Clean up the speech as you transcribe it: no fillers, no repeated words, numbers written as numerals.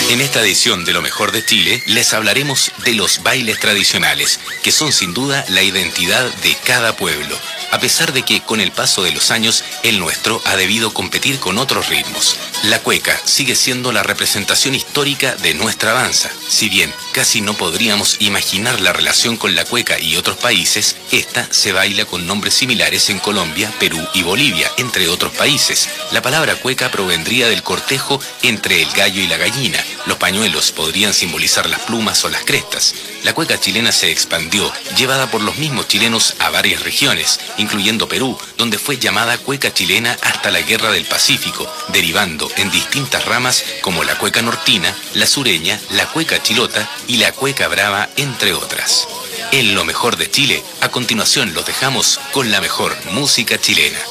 En esta edición de Lo Mejor de Chile les hablaremos de los bailes tradicionales, que son sin duda la identidad de cada pueblo, a pesar de que con el paso de los años el nuestro ha debido competir con otros ritmos. La cueca sigue siendo la representación histórica de nuestra danza. Si bien casi no podríamos imaginar la relación con la cueca y otros países, esta se baila con nombres similares en Colombia, Perú y Bolivia, entre otros países. La palabra cueca provendría del cortejo entre el gallo y la gallina. Los pañuelos podrían simbolizar las plumas o las crestas. La cueca chilena se expandió, llevada por los mismos chilenos a varias regiones, incluyendo Perú, donde fue llamada cueca chilena hasta la Guerra del Pacífico, derivando en distintas ramas como la cueca nortina, la sureña, la cueca chilota y la cueca brava, entre otras. En Lo Mejor de Chile, a continuación los dejamos con la mejor música chilena.